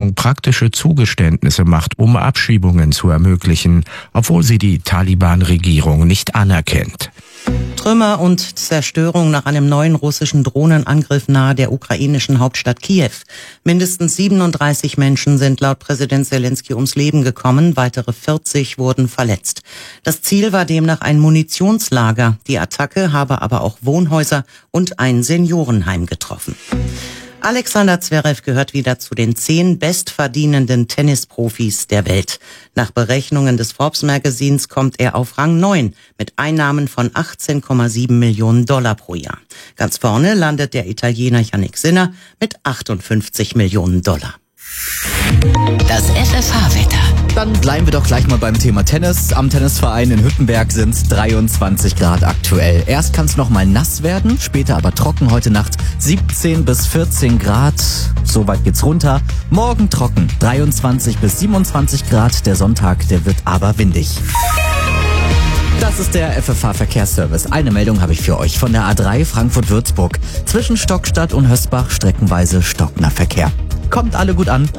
Regierung praktische Zugeständnisse macht, um Abschiebungen zu ermöglichen, obwohl sie die Taliban-Regierung nicht anerkennt. Trümmer und Zerstörung nach einem neuen russischen Drohnenangriff nahe der ukrainischen Hauptstadt Kiew. Mindestens 37 Menschen sind laut Präsident Selenskyj ums Leben gekommen, weitere 40 wurden verletzt. Das Ziel war demnach ein Munitionslager. Die Attacke habe aber auch Wohnhäuser und ein Seniorenheim getroffen. Alexander Zverev gehört wieder zu den 10 bestverdienenden Tennisprofis der Welt. Nach Berechnungen des Forbes-Magazins kommt er auf Rang 9 mit Einnahmen von 18,7 Millionen Dollar pro Jahr. Ganz vorne landet der Italiener Jannik Sinner mit 58 Millionen Dollar. Das FFH-Wetter. Dann bleiben wir doch gleich mal beim Thema Tennis. Am Tennisverein in Hüttenberg sind es 23 Grad aktuell. Erst kann es noch mal nass werden, später aber trocken. Heute Nacht 17 bis 14 Grad. So weit geht's runter. Morgen trocken, 23 bis 27 Grad. Der Sonntag, der wird aber windig. Das ist der FFH-Verkehrsservice. Eine Meldung habe ich für euch von der A3 Frankfurt-Würzburg. Zwischen Stockstadt und Hösbach streckenweise stockender Verkehr. Kommt alle gut an.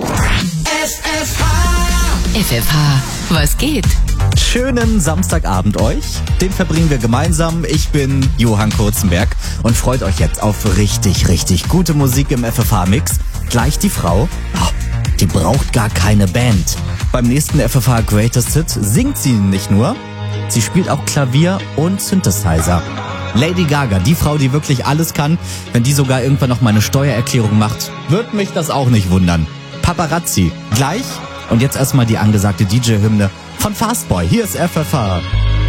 FFH, was geht? Schönen Samstagabend euch. Den verbringen wir gemeinsam. Ich bin Johann Kurzenberg und freut euch jetzt auf richtig, richtig gute Musik im FFH-Mix. Gleich die Frau, die braucht gar keine Band. Beim nächsten FFH Greatest Hit singt sie nicht nur, sie spielt auch Klavier und Synthesizer. Lady Gaga, die Frau, die wirklich alles kann, wenn die sogar irgendwann noch mal eine Steuererklärung macht, wird mich das auch nicht wundern. Paparazzi, gleich. Und jetzt erstmal die angesagte DJ-Hymne von Fastboy. Hier ist FFH.